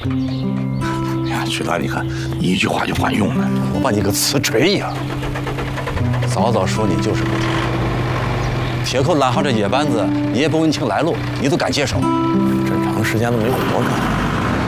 哎呀，曲兰，你看一句话就管用了， 我把你跟瓷锤一样。早早说你就是不听。铁口拉上这野班子，你也不问清来路，你都敢接手？ 这长时间都没活干。